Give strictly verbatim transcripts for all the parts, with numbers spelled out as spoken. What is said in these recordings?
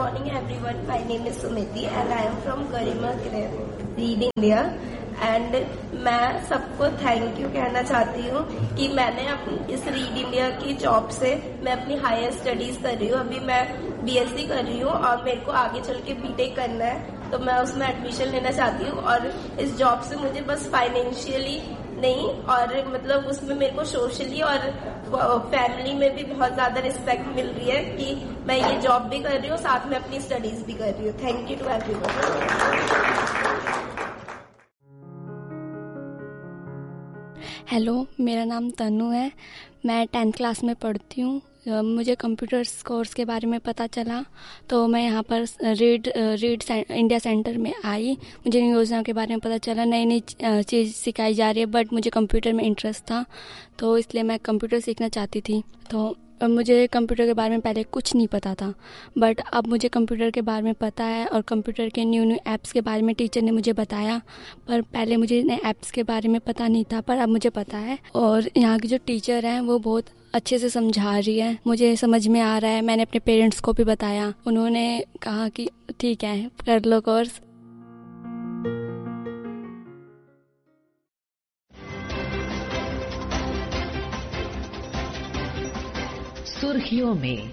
morning everyone. My name is Sumiti and I am from Garima Read India. And मैं सबको thank you कहना चाहती हूँ कि मैंने अपनी इस रीड इंडिया की जॉब से मैं अपनी हायर स्टडीज कर रही हूँ. अभी मैं बीएससी कर रही हूँ और मेरे को आगे चल के बीटेक करना है, तो मैं उसमें एडमिशन लेना चाहती हूँ. और इस जॉब से मुझे बस फाइनेंशियली नहीं और मतलब उसमें मेरे को सोशली और फैमिली में भी बहुत ज्यादा रिस्पेक्ट मिल रही है कि मैं ये जॉब भी कर रही हूँ, साथ में अपनी स्टडीज भी कर रही हूँ. Thank you to everyone. Hello, मेरा नाम तनु है. मैं टेंथ क्लास में पढ़ती हूँ. मुझे कंप्यूटर्स कोर्स के बारे में पता चला तो मैं यहाँ पर रीड रीड इंडिया सेंटर में आई. मुझे इन योजनाओं के बारे में पता चला, नई नई चीज़ सिखाई जा रही है. बट मुझे कंप्यूटर में इंटरेस्ट था तो इसलिए मैं कंप्यूटर सीखना चाहती थी. तो मुझे कंप्यूटर के बारे में पहले कुछ नहीं पता था, बट अब मुझे कंप्यूटर के बारे में पता है और कंप्यूटर के न्यू न्यू ऐप्स के बारे में टीचर ने मुझे बताया. पर पहले मुझे नए ऐप्स के बारे में पता नहीं था, पर अब मुझे पता है. और यहाँ की जो टीचर हैं वो बहुत अच्छे से समझा रही है, मुझे समझ में आ रहा है. मैंने अपने पेरेंट्स को भी बताया, उन्होंने कहा कि ठीक है कर लो कोर्स. सुर्खियों में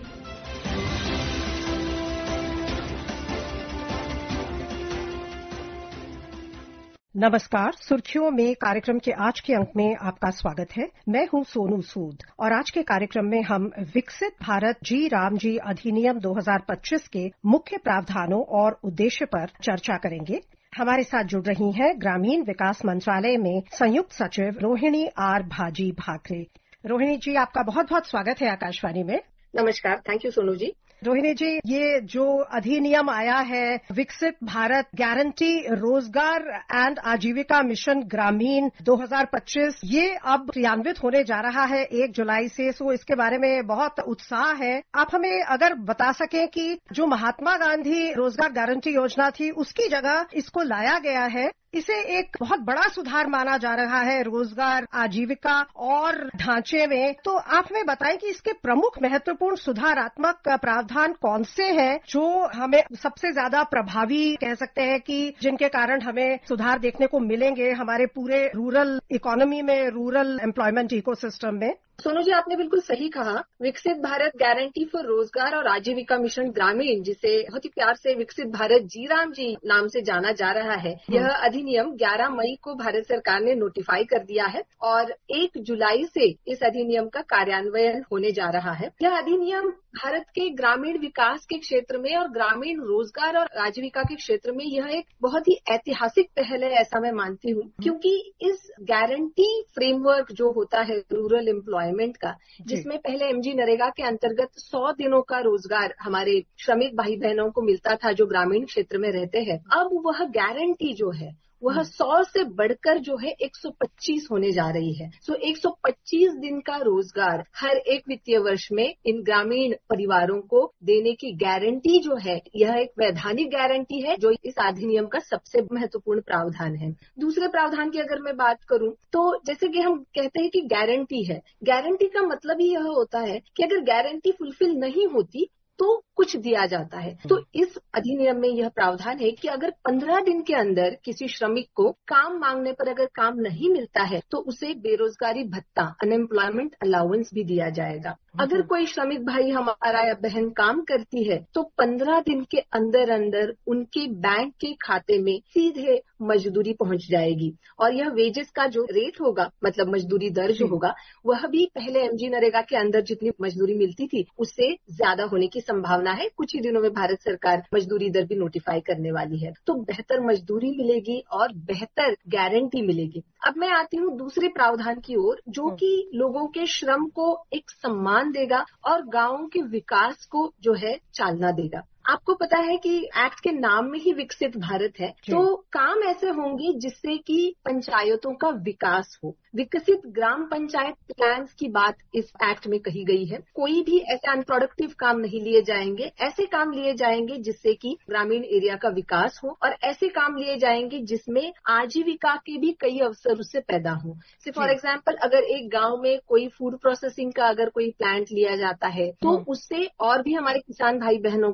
नमस्कार. सुर्खियों में कार्यक्रम के आज के अंक में आपका स्वागत है. मैं हूं सोनू सूद और आज के कार्यक्रम में हम विकसित भारत जी राम जी अधिनियम दो हज़ार पच्चीस के मुख्य प्रावधानों और उद्देश्य पर चर्चा करेंगे. हमारे साथ जुड़ रही हैं ग्रामीण विकास मंत्रालय में संयुक्त सचिव रोहिणी आर भाजी भाकरे. रोहिणी जी, आपका बहुत बहुत स्वागत है आकाशवाणी में. नमस्कार. Thank you Sonu ji. रोहिणी जी, ये जो अधिनियम आया है विकसित भारत गारंटी रोजगार एंड आजीविका मिशन ग्रामीण दो हज़ार पच्चीस, ये अब क्रियान्वित होने जा रहा है एक जुलाई से. सो इसके बारे में बहुत उत्साह है. आप हमें अगर बता सकें कि जो महात्मा गांधी रोजगार गारंटी योजना थी उसकी जगह इसको लाया गया है. इसे एक बहुत बड़ा सुधार माना जा रहा है रोजगार आजीविका और ढांचे में. तो आप हमें बताएं कि इसके प्रमुख महत्वपूर्ण सुधारात्मक प्रावधान कौन से हैं जो हमें सबसे ज्यादा प्रभावी कह सकते हैं कि जिनके कारण हमें सुधार देखने को मिलेंगे हमारे पूरे रूरल इकोनॉमी में, रूरल एम्प्लॉयमेंट इकोसिस्टम में. सोनू जी, आपने बिल्कुल सही कहा. विकसित भारत गारंटी फॉर रोजगार और आजीविका मिशन ग्रामीण, जिसे बहुत ही प्यार से विकसित भारत जी राम जी नाम से जाना जा रहा है, यह अधिनियम ग्यारह मई को भारत सरकार ने नोटिफाई कर दिया है और एक जुलाई से इस अधिनियम का कार्यान्वयन होने जा रहा है. यह अधिनियम भारत के ग्रामीण विकास के क्षेत्र में और ग्रामीण रोजगार और आजीविका के क्षेत्र में यह एक बहुत ही ऐतिहासिक पहल है, ऐसा मैं मानती हूँ. क्योंकि इस गारंटी फ्रेमवर्क जो होता है रूरल एम्प्लॉयमेंट का, जिसमें पहले एमजी नरेगा के अंतर्गत सौ दिनों का रोजगार हमारे श्रमिक भाई बहनों को मिलता था जो ग्रामीण क्षेत्र में रहते हैं, अब वह गारंटी जो है वह सौ से बढ़कर जो है एक सौ पच्चीस होने जा रही है. सो एक सौ पच्चीस दिन का रोजगार हर एक वित्तीय वर्ष में इन ग्रामीण परिवारों को देने की गारंटी जो है, यह एक वैधानिक गारंटी है जो इस अधिनियम का सबसे महत्वपूर्ण प्रावधान है. दूसरे प्रावधान की अगर मैं बात करूं तो जैसे कि हम कहते हैं कि गारंटी है, गारंटी का मतलब ही यह होता है कि अगर गारंटी फुलफिल नहीं होती तो कुछ दिया जाता है. तो इस अधिनियम में यह प्रावधान है कि अगर पंद्रह दिन के अंदर किसी श्रमिक को काम मांगने पर अगर काम नहीं मिलता है तो उसे बेरोजगारी भत्ता, अनएम्प्लॉयमेंट अलाउंस भी दिया जाएगा. अगर कोई श्रमिक भाई हमारा या बहन काम करती है तो पंद्रह दिन के अंदर अंदर उनके बैंक के खाते में सीधे मजदूरी पहुंच जाएगी. और यह वेजेस का जो रेट होगा, मतलब मजदूरी दर जो होगा, वह भी पहले एमजी नरेगा के अंदर जितनी मजदूरी मिलती थी उससे ज्यादा होने की संभावना है. कुछ ही दिनों में भारत सरकार मजदूरी दर भी नोटिफाई करने वाली है. तो बेहतर मजदूरी मिलेगी और बेहतर गारंटी मिलेगी. अब मैं आती हूँ दूसरे प्रावधान की ओर, जो कि लोगों के श्रम को एक सम्मान देगा और गांवों के विकास को जो है चालना देगा. आपको पता है कि एक्ट के नाम में ही विकसित भारत है, तो काम ऐसे होंगे जिससे कि पंचायतों का विकास हो. विकसित ग्राम पंचायत प्लान की बात इस एक्ट में कही गई है. कोई भी ऐसे अनप्रोडक्टिव काम नहीं लिए जाएंगे, ऐसे काम लिए जाएंगे जिससे कि ग्रामीण एरिया का विकास हो और ऐसे काम लिए जाएंगे जिसमें आजीविका के भी कई अवसर उससे पैदा हो. से फॉर एग्जाम्पल, अगर एक गांव में कोई फूड प्रोसेसिंग का अगर कोई प्लांट लिया जाता है तो उससे और भी हमारे किसान भाई बहनों को आगे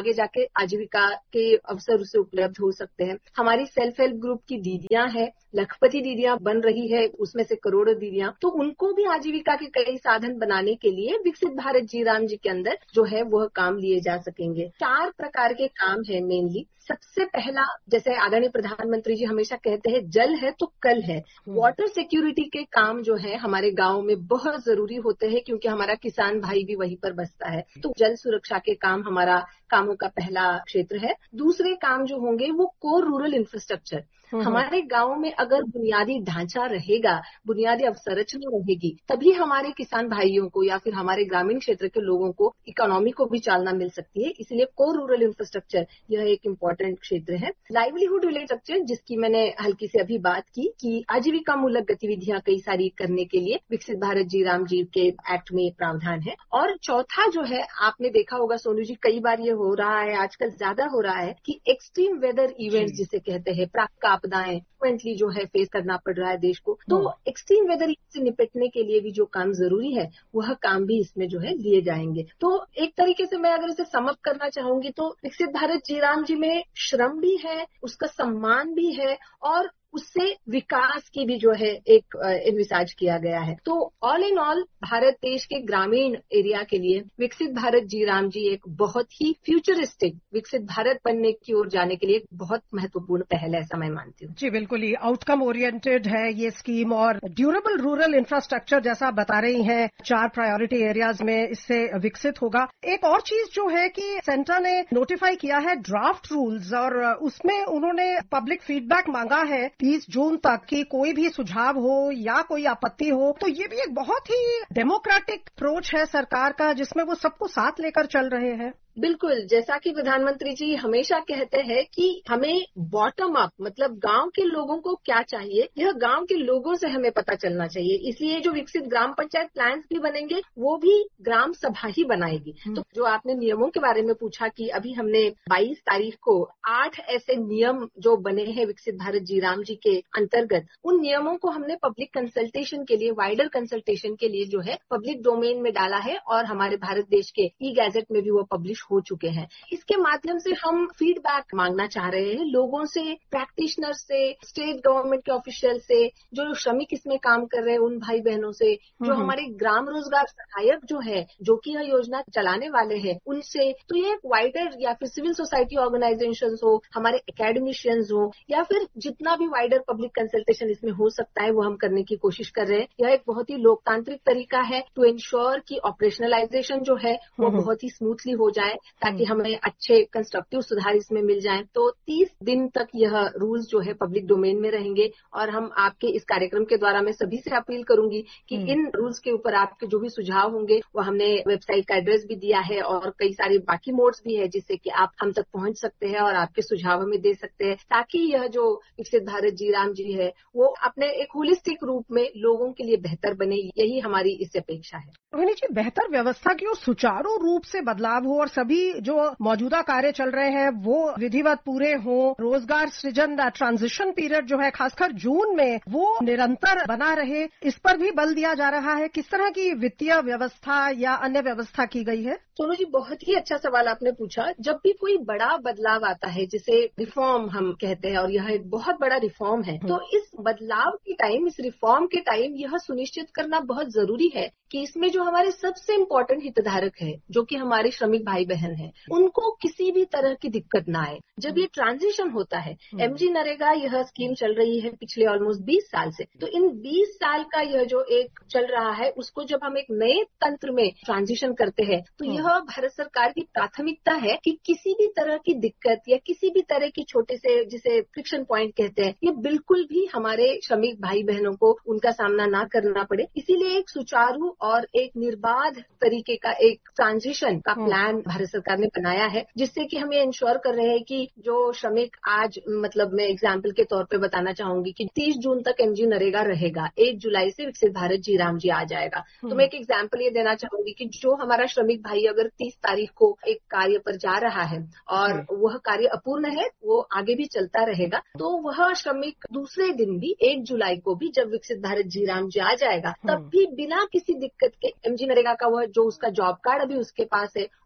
आगे जाके आजीविका के अवसर उसे उपलब्ध हो सकते हैं। हमारी सेल्फ हेल्प ग्रुप की दीदियां हैं, लखपति दीदियां बन रही है, उसमें से करोड़ों दीदियां, तो उनको भी आजीविका के कई साधन बनाने के लिए विकसित भारत जी राम जी के अंदर जो है वह काम लिए जा सकेंगे। चार प्रकार के काम है मेनली। सबसे पहला, जैसे आदरणीय प्रधानमंत्री जी हमेशा कहते हैं, जल है तो कल है। वाटर सिक्योरिटी के काम जो है हमारे गांव में बहुत जरूरी होते हैं, क्योंकि हमारा किसान भाई भी वहीं पर बसता है। तो जल सुरक्षा के काम हमारा कामों का पहला क्षेत्र है। दूसरे काम जो होंगे वो कोर रूरल इंफ्रास्ट्रक्चर। हमारे गांव में अगर बुनियादी ढांचा रहेगा, बुनियादी अवसंरचना रहेगी, तभी हमारे किसान भाइयों को या फिर हमारे ग्रामीण क्षेत्र के लोगों को इकोनॉमी को भी चालना मिल सकती है। इसलिए कोर रूरल इंफ्रास्ट्रक्चर यह एक इम्पोर्टेंट क्षेत्र है। लाइवलीहुड रिलेटेड स्ट्रक्चर, जिसकी मैंने हल्की से अभी बात की कि आजीविका मूलक गतिविधियां कई सारी करने के लिए विकसित भारत जी राम जी के एक्ट में प्रावधान है। और चौथा जो है, आपने देखा होगा सोनू जी, कई बार ये हो रहा है, आजकल ज्यादा हो रहा है कि एक्सट्रीम वेदर इवेंट्स जिसे कहते हैं, प्राकृतिक आपदाएं फ्रिक्वेंटली जो है फेस करना पड़ रहा है देश को। तो एक्सट्रीम वेदर से निपटने के लिए भी जो काम जरूरी है वह काम भी इसमें जो है लिए जाएंगे। तो एक तरीके से मैं अगर इसे समअप करना चाहूंगी तो विकसित भारत जी राम जी में श्रम भी है, उसका सम्मान भी है, और उससे विकास की भी जो है एक इन्विसाज किया गया है। तो ऑल इन ऑल भारत देश के ग्रामीण एरिया के लिए विकसित भारत जी राम जी एक बहुत ही फ्यूचरिस्टिक विकसित भारत बनने की ओर जाने के लिए एक बहुत महत्वपूर्ण पहल है, ऐसा मैं मानती हूँ। जी बिल्कुल ही आउटकम ओरिएंटेड है ये स्कीम, और ड्यूरेबल रूरल इंफ्रास्ट्रक्चर जैसा बता रही हैं, चार प्रायोरिटी एरियाज में इससे विकसित होगा। एक और चीज जो है कि सेंटर ने नोटिफाई किया है ड्राफ्ट रूल्स, और उसमें उन्होंने पब्लिक फीडबैक मांगा है तीस जून तक कि कोई भी सुझाव हो या कोई आपत्ति हो। तो ये भी एक बहुत ही डेमोक्रेटिक अप्रोच है सरकार का, जिसमें वो सबको साथ लेकर चल रहे हैं। बिल्कुल, जैसा कि प्रधानमंत्री जी हमेशा कहते हैं कि हमें बॉटम अप, मतलब गांव के लोगों को क्या चाहिए, यह गांव के लोगों से हमें पता चलना चाहिए। इसलिए जो विकसित ग्राम पंचायत प्लान्स भी बनेंगे वो भी ग्राम सभा ही बनाएगी। तो जो आपने नियमों के बारे में पूछा कि अभी हमने बाईस तारीख को आठ ऐसे नियम जो बने हैं विकसित भारत जी राम जी के अंतर्गत, उन नियमों को हमने पब्लिक कंसल्टेशन के लिए, वाइडर कंसल्टेशन के लिए जो है पब्लिक डोमेन में डाला है, और हमारे भारत देश के ई गैजेट में भी वो पब्लिश हो चुके हैं। इसके माध्यम से हम फीडबैक मांगना चाह रहे हैं लोगों से, प्रैक्टिशनर से, स्टेट गवर्नमेंट के ऑफिशियल से, जो श्रमिक इसमें काम कर रहे हैं उन भाई बहनों से, जो हमारे ग्राम रोजगार सहायक जो है, जो कि यह योजना चलाने वाले हैं, उनसे। तो ये एक वाइडर, या फिर सिविल सोसाइटी ऑर्गेनाइजेशन हो, हमारे एकेडमिशियंस हो, या फिर जितना भी वाइडर पब्लिक कंसल्टेशन इसमें हो सकता है वो हम करने की कोशिश कर रहे हैं। यह एक बहुत ही लोकतांत्रिक तरीका है टू इंश्योर कि ऑपरेशनलाइजेशन जो है वो बहुत ही स्मूथली हो जाए, ताकि हमें अच्छे कंस्ट्रक्टिव सुधार इसमें मिल जाएं। तो तीस दिन तक यह रूल्स जो है पब्लिक डोमेन में रहेंगे, और हम आपके इस कार्यक्रम के द्वारा मैं सभी से अपील करूंगी कि इन रूल्स के ऊपर आपके जो भी सुझाव होंगे वो हमने वेबसाइट का एड्रेस भी दिया है, और कई सारे बाकी मोड्स भी है जिससे कि आप हम तक पहुंच सकते हैं और आपके सुझाव हमें दे सकते हैं, ताकि यह जो विकसित भारत जी राम जी है वो अपने एक होलिस्टिक रूप में लोगों के लिए बेहतर बने। यही हमारी इससे अपेक्षा है। रोहिणी जी, बेहतर व्यवस्था की और सुचारू रूप से बदलाव हो, और सभी जो मौजूदा कार्य चल रहे हैं वो विधिवत पूरे हों, रोजगार सृजन ट्रांजिशन पीरियड जो है खासकर जून में वो निरंतर बना रहे, इस पर भी बल दिया जा रहा है। किस तरह की वित्तीय व्यवस्था या अन्य व्यवस्था की गई है? सोनू जी, बहुत ही अच्छा सवाल आपने पूछा। जब भी कोई बड़ा बदलाव आता है, जिसे रिफॉर्म हम कहते हैं, और यह एक बहुत बड़ा रिफॉर्म है, तो इस बदलाव के टाइम, इस रिफॉर्म के टाइम यह सुनिश्चित करना बहुत जरूरी है कि इसमें जो हमारे सबसे इम्पोर्टेंट हितधारक है, जो कि हमारे श्रमिक भाई बहन हैं, उनको किसी भी तरह की दिक्कत ना आए। जब ये ट्रांजिशन होता है, एमजी नरेगा यह स्कीम चल रही है पिछले ऑलमोस्ट बीस साल से, तो इन बीस साल का यह जो एक चल रहा है, उसको जब हम एक नए तंत्र में ट्रांजिशन करते हैं, तो यह भारत सरकार की प्राथमिकता है कि किसी भी तरह की दिक्कत या किसी भी तरह की छोटे से, जिसे फ्रिक्शन पॉइंट कहते हैं, ये बिल्कुल भी हमारे श्रमिक भाई बहनों को उनका सामना ना करना पड़े। इसीलिए एक सुचारू और एक निर्बाध तरीके का एक ट्रांजिशन का प्लान भारत सरकार ने बनाया है, जिससे कि हम ये इंश्योर कर रहे हैं कि जो श्रमिक आज, मतलब मैं एग्जाम्पल के तौर पे बताना चाहूंगी कि तीस जून तक एमजी नरेगा रहेगा, एक जुलाई से विकसित भारत जी राम जी आ जाएगा। तो मैं एक एग्जाम्पल ये देना चाहूंगी कि जो हमारा श्रमिक भाई अगर तीस तारीख को एक कार्य पर जा रहा है और वह कार्य अपूर्ण है, वो आगे भी चलता रहेगा, तो वह श्रमिक दूसरे दिन भी एक जुलाई को भी जब विकसित भारत जी राम जी आ जाएगा, तब भी बिना किसी दिक्कत के एमजी नरेगा का वह जो उसका जॉब कार्ड अभी उसके पास है, उसी का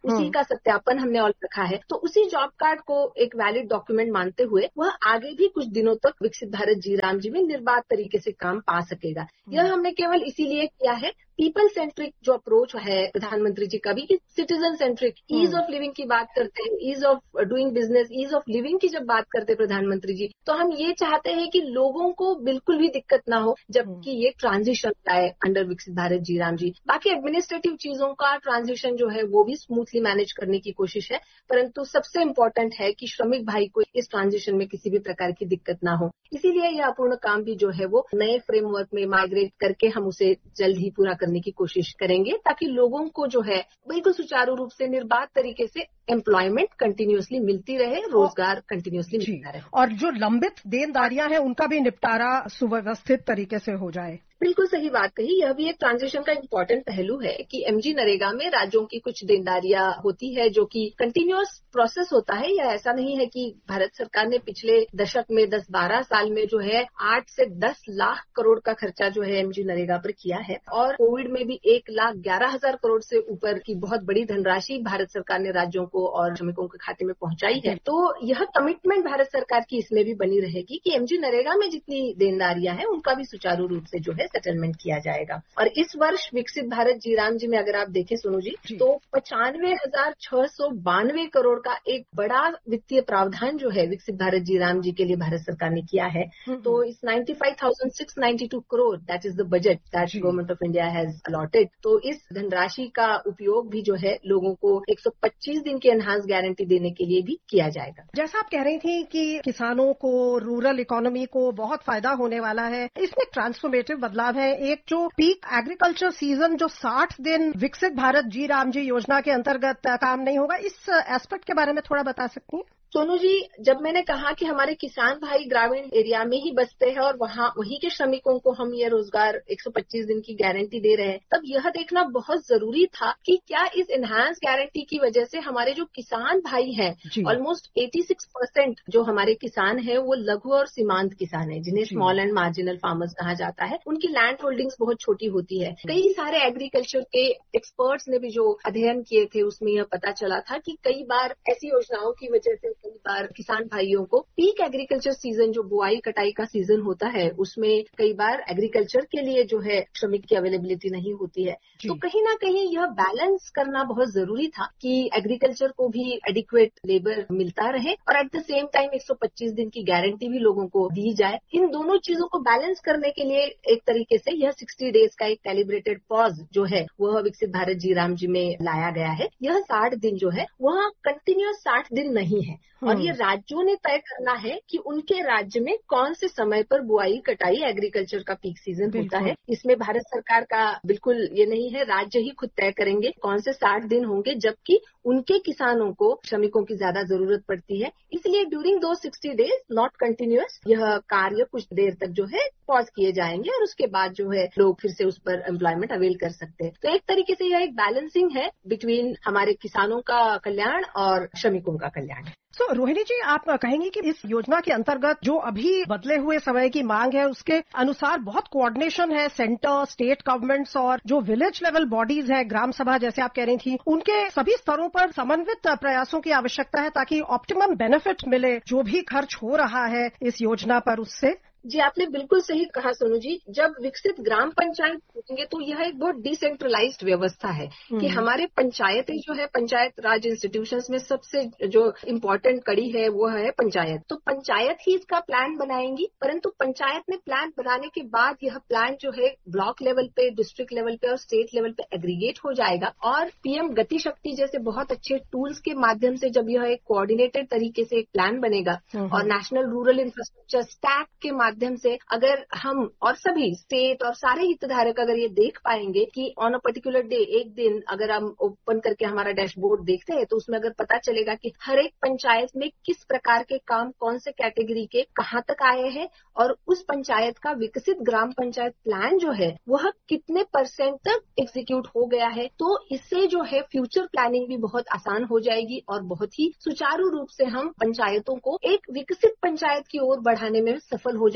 का सत्यापन हमने और रखा है, तो उसी जॉब कार्ड को एक वैलिड डॉक्यूमेंट मानते हुए वह आगे भी कुछ दिनों तक विकसित भारत जी राम जी में निर्बाध तरीके से काम पा सकेगा। यह हमने केवल इसीलिए किया है, पीपल सेंट्रिक जो अप्रोच है प्रधानमंत्री जी का भी, कि citizen centric, ease of living की बात करते हैं, ease of doing business, ease of living की जब बात करते हैं प्रधानमंत्री जी, तो हम ये चाहते हैं कि लोगों को बिल्कुल भी दिक्कत ना हो जबकि ये ट्रांजिशन आए अंडर विकसित भारत जी राम जी। बाकी एडमिनिस्ट्रेटिव चीजों का ट्रांजिशन जो है वो भी स्मूथली मैनेज करने की कोशिश है, परंतु सबसे इम्पोर्टेंट है कि श्रमिक भाई को इस ट्रांजिशन में किसी भी प्रकार की दिक्कत ना हो। इसीलिए यह अपूर्ण काम भी जो है वो नए फ्रेमवर्क में माइग्रेट करके हम उसे जल्द ही पूरा करने की कोशिश करेंगे, ताकि लोगों को जो है बिल्कुल सुचारू रूप से निर्बाध तरीके से एम्प्लॉयमेंट कंटिन्यूअसली मिलती रहे, रोजगार कंटिन्यूअसली मिलता रहे, और जो लंबित देनदारियां हैं उनका भी निपटारा सुव्यवस्थित तरीके से हो जाए। बिल्कुल सही बात कही। यह भी एक ट्रांजिशन का इम्पोर्टेंट पहलू है कि एमजी नरेगा में राज्यों की कुछ देनदारियां होती है जो कि कंटिन्यूअस प्रोसेस होता है। यह ऐसा नहीं है कि भारत सरकार ने पिछले दशक में दस बारह साल में जो है आठ से दस लाख करोड़ का खर्चा जो है एमजी नरेगा पर किया है, और कोविड में भी एक लाख ग्यारह हजार करोड़ से ऊपर की बहुत बड़ी धनराशि भारत सरकार ने राज्यों को और श्रमिकों के खाते में पहुंचाई है। तो यह कमिटमेंट भारत सरकार की इसमें भी बनी रहेगी कि एमजी नरेगा में जितनी देनदारियां हैं उनका भी सुचारू रूप से जो है सेटलमेंट किया जाएगा। और इस वर्ष विकसित भारत जी राम जी में अगर आप देखें सोनू जी, जी। तो पचानवे हजार छह सौ बानवे करोड़ का एक बड़ा वित्तीय प्रावधान जो है विकसित भारत जी राम जी के लिए भारत सरकार ने किया है। तो इस ninety five thousand six ninety two crore that is the budget that government of India has allotted. तो इस धनराशि का उपयोग भी जो है लोगों को एक सौ पच्चीस दिन की एनहांस गारंटी देने के लिए भी किया जाएगा। जैसा आप कह रही थी कि किसानों को, रूरल इकोनॉमी को बहुत फायदा होने वाला है, इसमें ट्रांसफॉर्मेटिव बदलाव है। एक जो पीक एग्रीकल्चर सीजन जो साठ दिन विकसित भारत जी राम जी योजना के अंतर्गत काम नहीं होगा, इस एस्पेक्ट के बारे में थोड़ा बता सकती हैं? सोनू जी, जब मैंने कहा कि हमारे किसान भाई ग्रामीण एरिया में ही बसते हैं और वहाँ वहीं के श्रमिकों को हम ये रोजगार एक सौ पच्चीस दिन की गारंटी दे रहे हैं, तब यह देखना बहुत जरूरी था कि क्या इस एनहांस गारंटी की वजह से हमारे जो किसान भाई हैं, ऑलमोस्ट छियासी परसेंट जो हमारे किसान हैं वो लघु और सीमांत किसान हैं, जिन्हें स्मॉल एंड मार्जिनल फार्मर्स कहा जाता है। उनकी लैंड होल्डिंग्स बहुत छोटी होती है। कई सारे एग्रीकल्चर के एक्सपर्ट्स ने भी जो अध्ययन किए थे उसमें यह पता चला था कि कई बार ऐसी योजनाओं की वजह से कई बार किसान भाइयों को पीक एग्रीकल्चर सीजन जो बुआई कटाई का सीजन होता है उसमें कई बार एग्रीकल्चर के लिए जो है श्रमिक की अवेलेबिलिटी नहीं होती है। तो कहीं ना कहीं यह बैलेंस करना बहुत जरूरी था कि एग्रीकल्चर को भी एडिक्वेट लेबर मिलता रहे और एट द सेम टाइम एक सौ पच्चीस दिन की गारंटी भी लोगों को दी जाए। इन दोनों चीजों को बैलेंस करने के लिए एक तरीके से यह साठ डेज का एक कैलिब्रेटेड पॉज जो है वह विकसित भारत जी राम जी में लाया गया है। यह साठ दिन जो है वह कंटिन्यूअस साठ दिन नहीं है और ये राज्यों ने तय करना है कि उनके राज्य में कौन से समय पर बुआई कटाई एग्रीकल्चर का पीक सीजन होता है। इसमें भारत सरकार का बिल्कुल ये नहीं है, राज्य ही खुद तय करेंगे कौन से साठ दिन होंगे, जबकि उनके किसानों को श्रमिकों की ज्यादा जरूरत पड़ती है। इसलिए ड्यूरिंग दो साठ डेज नॉट कंटिन्यूअस यह कार्य कुछ देर तक जो है पॉज किए जाएंगे और उसके बाद जो है लोग फिर से उस पर एम्प्लॉयमेंट अवेल कर सकते हैं। तो एक तरीके से यह एक बैलेंसिंग है बिटवीन हमारे किसानों का कल्याण और श्रमिकों का कल्याण। तो so, रोहिणी जी, आप कहेंगी कि इस योजना के अंतर्गत जो अभी बदले हुए समय की मांग है उसके अनुसार बहुत कोऑर्डिनेशन है सेंटर, स्टेट गवर्नमेंट्स और जो विलेज लेवल बॉडीज है, ग्राम सभा जैसे आप कह रही थी, उनके सभी स्तरों पर समन्वित प्रयासों की आवश्यकता है ताकि ऑप्टिमम बेनिफिट मिले जो भी खर्च हो रहा है इस योजना पर उससे। जी, आपने बिल्कुल सही कहा सोनू जी। जब विकसित ग्राम पंचायत होंगे तो यह एक बहुत डिसेंट्रलाइज्ड व्यवस्था है कि हमारे पंचायतें जो है पंचायत राज इंस्टीट्यूशंस में सबसे जो इम्पोर्टेंट कड़ी है वो है पंचायत। तो पंचायत ही इसका प्लान बनाएंगी, परंतु पंचायत ने प्लान बनाने के बाद यह प्लान जो है ब्लॉक लेवल पे, डिस्ट्रिक्ट लेवल पे और स्टेट लेवल पे एग्रीगेट हो जाएगा और पीएम गति शक्ति जैसे बहुत अच्छे टूल्स के माध्यम से जब यह एक कोऑर्डिनेटेड तरीके से एक प्लान बनेगा और नेशनल रूरल इंफ्रास्ट्रक्चर स्टैक के माध्यम से अगर हम और सभी स्टेट और सारे हितधारक अगर ये देख पाएंगे कि ऑन अ पर्टिकुलर डे, एक दिन अगर हम ओपन करके हमारा डैशबोर्ड देखते हैं तो उसमें अगर पता चलेगा कि हर एक पंचायत में किस प्रकार के काम कौन से कैटेगरी के कहाँ तक आए हैं और उस पंचायत का विकसित ग्राम पंचायत प्लान जो है वह कितने परसेंट तक एग्जीक्यूट हो गया है, तो इससे जो है फ्यूचर प्लानिंग भी बहुत आसान हो जाएगी और बहुत ही सुचारू रूप से हम पंचायतों को एक विकसित पंचायत की ओर बढ़ाने में सफल हो जाएंगे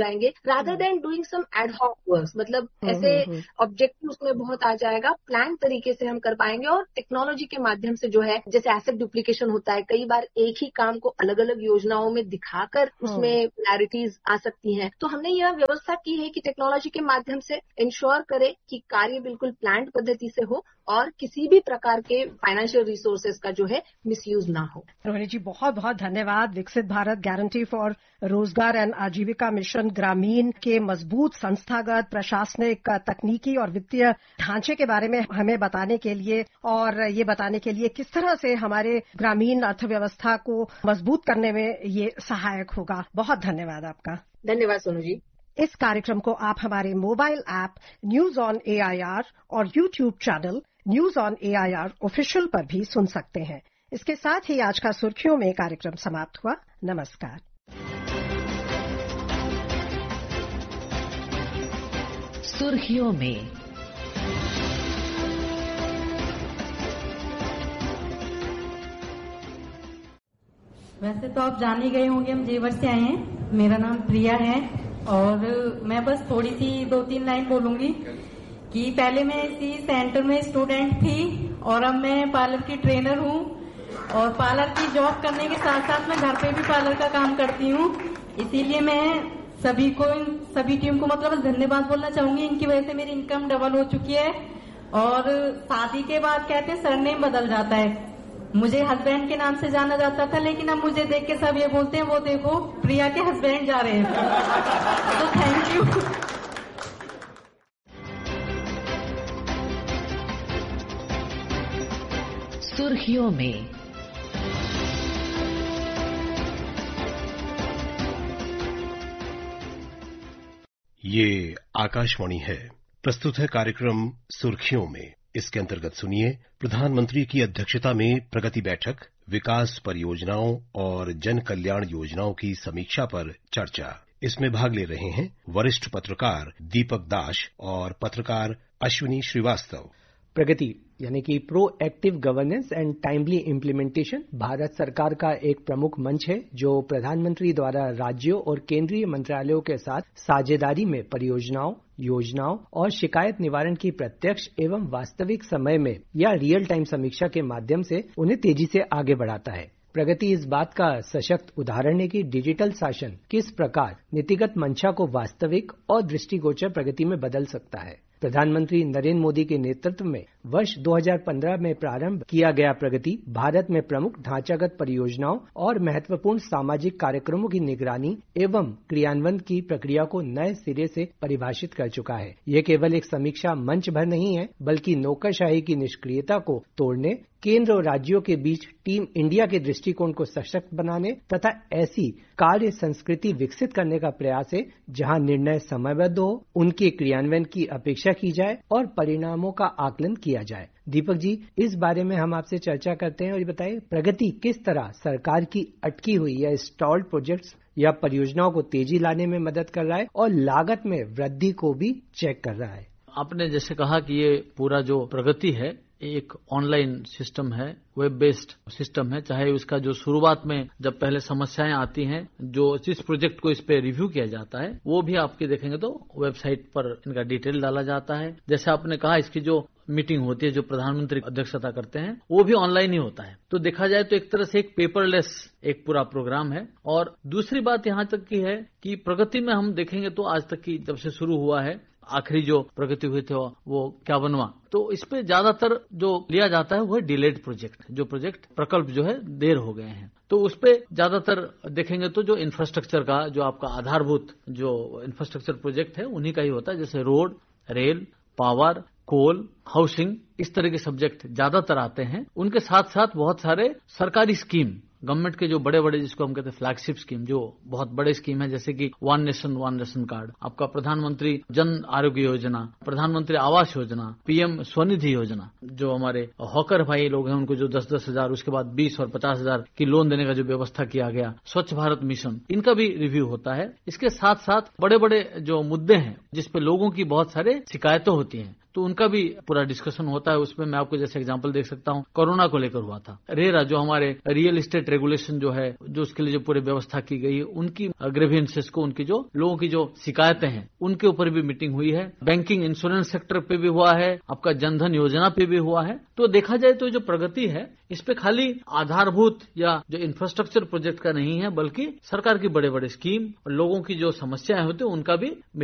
जाएंगे, rather than doing some ad hoc work, मतलब ऐसे ऑब्जेक्टिव उसमें बहुत आ जाएगा, प्लान तरीके से हम कर पाएंगे। और टेक्नोलॉजी के माध्यम से जो है, जैसे एसेट डुप्लीकेशन होता है, कई बार एक ही काम को अलग अलग योजनाओं में दिखाकर उसमें क्लैरिटीज आ सकती हैं। तो हमने यह व्यवस्था की है कि टेक्नोलॉजी के माध्यम से इंश्योर करे कि कार्य बिल्कुल प्लान्ड पद्धति से हो और किसी भी प्रकार के फाइनेंशियल रिसोर्सेज का जो है मिसयूज ना हो। रोहिणी जी, बहुत बहुत धन्यवाद। विकसित भारत गारंटी फॉर रोजगार एंड आजीविका मिशन ग्रामीण के मजबूत संस्थागत, प्रशासनिक, तकनीकी और वित्तीय ढांचे के बारे में हमें बताने के लिए, और ये बताने के लिए किस तरह से हमारे ग्रामीण अर्थव्यवस्था को मजबूत करने में ये सहायक होगा। बहुत धन्यवाद आपका। धन्यवाद सोनू जी। इस कार्यक्रम को आप हमारे mobile app news on AIR और YouTube channel news on AIR official पर भी सुन सकते हैं। इसके साथ ही आज का सुर्खियों में कार्यक्रम समाप्त हुआ। नमस्कार। सुर्खियों में वैसे तो आप जान ही गए होंगे, हम जेवर से आए हैं। मेरा नाम प्रिया है और मैं बस थोड़ी सी दो तीन लाइन बोलूंगी कि पहले मैं इसी सेंटर में स्टूडेंट थी और अब मैं पार्लर की ट्रेनर हूँ और पार्लर की जॉब करने के साथ साथ मैं घर पे भी पार्लर का काम करती हूँ। इसीलिए मैं सभी को, सभी टीम को मतलब धन्यवाद बोलना चाहूंगी। इनकी वजह से मेरी इनकम डबल हो चुकी है। और शादी के बाद कहते हैं सरनेम बदल जाता है। मुझे हस्बैंड के नाम से जाना जाता था, लेकिन अब मुझे देख के सब ये बोलते हैं वो देखो प्रिया के हस्बैंड जा रहे हैं। तो थैंक यू। सुर्खियों में ये आकाशवाणी है। प्रस्तुत है कार्यक्रम सुर्खियों में। इसके अंतर्गत सुनिए प्रधानमंत्री की अध्यक्षता में प्रगति बैठक, विकास परियोजनाओं और जन कल्याण योजनाओं की समीक्षा पर चर्चा। इसमें भाग ले रहे हैं वरिष्ठ पत्रकार दीपक दास और पत्रकार अश्विनी श्रीवास्तव। प्रगति यानी कि proactive governance and timely implementation Bharat सरकार का एक प्रमुख मंच है जो प्रधानमंत्री द्वारा राज्यों और केंद्रीय मंत्रालयों के साथ साझेदारी में परियोजनाओं, योजनाओं और शिकायत निवारण की प्रत्यक्ष एवं वास्तविक समय में या रियल टाइम समीक्षा के माध्यम से उन्हें तेजी से आगे बढ़ाता है। प्रगति इस बात का सशक्त उदाहरण है कि डिजिटल शासन किस प्रकार नीतिगत मंशा को वास्तविक और दृष्टिगोचर प्रगति में बदल सकता है। प्रधानमंत्री नरेंद्र मोदी के नेतृत्व में वर्ष दो हज़ार पंद्रह में प्रारंभ किया गया प्रगति भारत में प्रमुख ढांचागत परियोजनाओं और महत्वपूर्ण सामाजिक कार्यक्रमों की निगरानी एवं क्रियान्वयन की प्रक्रिया को नए सिरे से परिभाषित कर चुका है। यह केवल एक समीक्षा मंच भर नहीं है, बल्कि नौकरशाही की निष्क्रियता को तोड़ने, केंद्र और राज्यों के बीच टीम इंडिया के दृष्टिकोण को सशक्त बनाने तथा ऐसी कार्य संस्कृति विकसित करने का प्रयास है जहां निर्णय समयबद्ध हो, उनके क्रियान्वयन की अपेक्षा की जाए और परिणामों का आकलन किया जाए। दीपक जी, इस बारे में हम आपसे चर्चा करते हैं और ये बताइए प्रगति किस तरह सरकार की अटकी हुई या स्टॉल्ड प्रोजेक्ट्स या परियोजनाओं को तेजी लाने में मदद कर रहा है और लागत में वृद्धि को भी चेक कर रहा है। आपने जैसे कहा कि ये पूरा जो प्रगति है एक ऑनलाइन सिस्टम है, वेब बेस्ड सिस्टम है। चाहे उसका जो शुरुआत में जब पहले समस्याएं आती हैं, जो जिस प्रोजेक्ट को इस पे रिव्यू किया जाता है वो भी आपके देखेंगे तो वेबसाइट पर इनका डिटेल डाला जाता है। जैसे आपने कहा इसकी जो मीटिंग होती है, जो प्रधानमंत्री अध्यक्षता करते हैं, वो भी ऑनलाइन ही होता है। तो देखा जाए तो एक तरह से एक पेपरलेस एक पूरा प्रोग्राम है। और दूसरी बात यहाँ तक की है कि प्रगति में हम देखेंगे तो आज तक की जब से शुरू हुआ है, आखिरी जो प्रगति हुई थी वो क्या बनवा, तो इस पे ज्यादातर जो लिया जाता है वो है डिलेड प्रोजेक्ट, जो प्रोजेक्ट प्रकल्प जो है देर हो गए हैं। तो उस पे ज्यादातर देखेंगे तो जो इंफ्रास्ट्रक्चर का जो आपका आधारभूत जो इंफ्रास्ट्रक्चर प्रोजेक्ट है उन्हीं का ही होता है। जैसे रोड, रेल, पावर, कोल, हाउसिंग, इस तरह के सब्जेक्ट ज्यादातर आते हैं। उनके साथ साथ बहुत सारे सरकारी स्कीम, गवर्नमेंट के जो बड़े बड़े जिसको हम कहते हैं फ्लैगशिप स्कीम, जो बहुत बड़े स्कीम है, जैसे कि one nation one ration card, आपका प्रधानमंत्री जन आरोग्य योजना, प्रधानमंत्री आवास योजना, पीएम स्वनिधि योजना, जो हमारे हॉकर भाई लोग हैं उनको जो दस दस हजार उसके बाद बीस और पचास हजार की लोन देने का जो व्यवस्था किया गया, स्वच्छ भारत मिशन, इनका भी रिव्यू होता है। इसके साथ साथ बड़े बड़े जो मुद्दे हैं जिसपे लोगों की बहुत सारे शिकायतें होती हैं, तो उनका भी पूरा डिस्कशन होता है। उसमें मैं आपको जैसे एग्जांपल देख सकता हूँ, कोरोना को लेकर हुआ था। रेरा जो हमारे रियल एस्टेट रेगुलेशन जो है, जो उसके लिए जो पूरी व्यवस्था की गई, उनकी ग्रीवेंसेस को, उनकी जो लोगों की जो शिकायतें हैं, उनके ऊपर भी मीटिंग हुई है। बैंकिंग इंश्योरेंस सेक्टर पे भी हुआ है, आपका जनधन योजना पे भी हुआ है। तो देखा जाए तो जो प्रगति है, इस पे खाली आधारभूत या जो इंफ्रास्ट्रक्चर प्रोजेक्ट का नहीं है, बल्कि सरकार की बड़े बड़े स्कीम और लोगों की जो समस्याएं होती है उनका भी